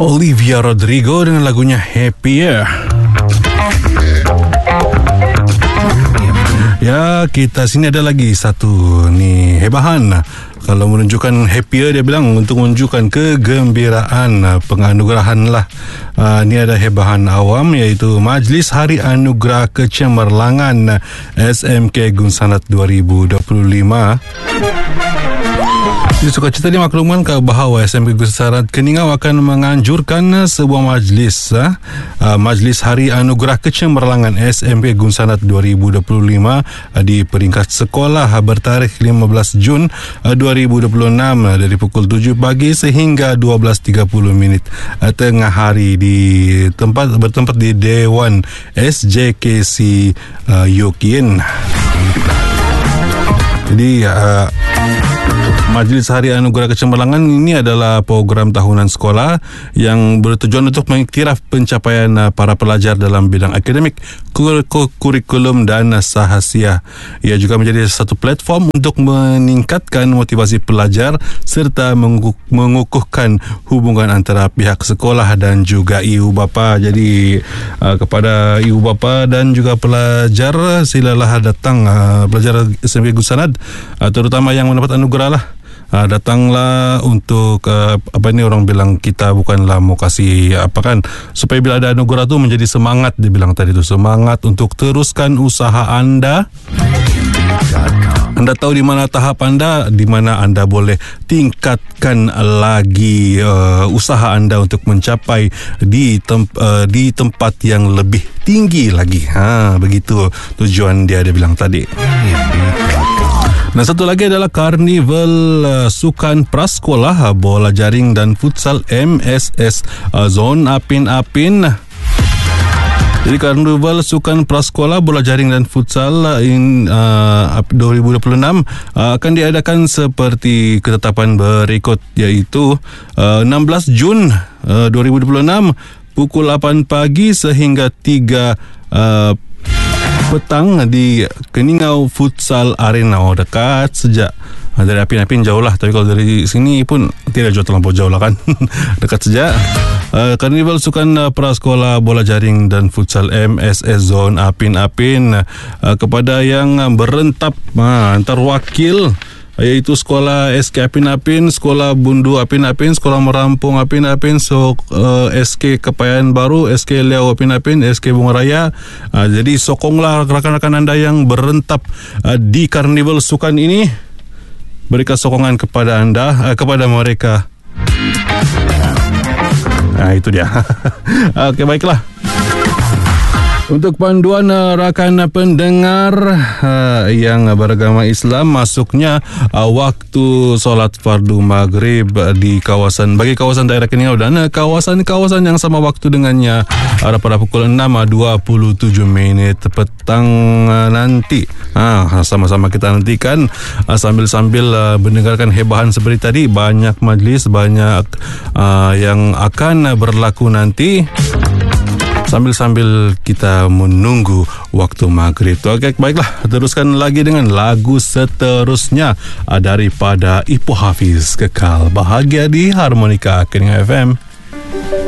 Olivia Rodrigo dengan lagunya Happier. Ya, kita sini ada lagi satu ni hebahan. Kalau menunjukkan happier, dia bilang untuk menunjukkan kegembiraan, penganugerahan lah. Ni ada hebahan awam, iaitu Majlis Hari Anugerah Kecemerlangan SMK Gunsanat 2025. Di sukacita dimaklumkan bahawa SMK Gunsanat Keningau akan menganjurkan sebuah majlis Majlis Hari Anugerah Kecemerlangan SMK Gunsanat 2025 di peringkat sekolah bertarikh 15 Jun 2026 dari pukul 7 pagi sehingga 12.30 tengah hari bertempat di Dewan SJKC Yokin. Jadi Majlis Hari Anugerah Kecemerlangan ini adalah program tahunan sekolah yang bertujuan untuk mengiktiraf pencapaian para pelajar dalam bidang akademik, kurikulum dan sahasia. Ia juga menjadi satu platform untuk meningkatkan motivasi pelajar serta mengukuhkan hubungan antara pihak sekolah dan juga ibu bapa. Jadi kepada ibu bapa dan juga pelajar, silalah datang pelajar SMK Gunsanat, terutama yang mendapat anugerah lah. Datanglah untuk orang bilang, kita bukanlah mau kasih supaya bila ada anugerah tu menjadi semangat. Dia bilang tadi tu semangat untuk teruskan usaha anda. Anda tahu di mana tahap anda, di mana anda boleh tingkatkan lagi usaha anda untuk mencapai di tempat yang lebih tinggi lagi. Begitu tujuan dia bilang tadi. Nah, satu lagi adalah Karnival Sukan Prasekolah Bola Jaring dan Futsal MSS Zon Apin-Apin. Jadi Karnival Sukan Prasekolah Bola Jaring dan Futsal 2026 akan diadakan seperti ketetapan berikut, iaitu 16 Jun 2026 pukul 8 pagi sehingga 3 petang di Keningau Futsal Arena. Dekat sejak dari Apin-Apin jauh lah, tapi kalau dari sini pun tidak terlampau jauh lah kan. Dekat sejak Karnival Sukan Prasekolah Bola Jaring dan Futsal MSS Zon Apin-Apin. Kepada yang berentap antar wakil, iaitu Sekolah SK Apin-Apin, Sekolah Bundu Apin-Apin, Sekolah Merampung Apin-Apin, SK Kepayan Baru, SK Liau Apin-Apin, SK Bunga Raya. Jadi sokonglah rakan-rakan anda yang berentap di Karnival Sukan ini. Berikan sokongan kepada anda, kepada mereka. Itu dia. Okey, baiklah. Untuk panduan rakan pendengar yang beragama Islam, masuknya waktu solat fardu maghrib di bagi kawasan daerah Keningau dan kawasan-kawasan yang sama waktu dengannya pada pukul 6.27 petang nanti. Sama-sama kita nantikan sambil mendengarkan hebahan seperti tadi. Banyak majlis, banyak yang akan berlaku nanti sambil kita menunggu waktu maghrib. Okey, baiklah, teruskan lagi dengan lagu seterusnya daripada Ipoh Hafiz. Kekal bahagia di Harmonika Keningau FM.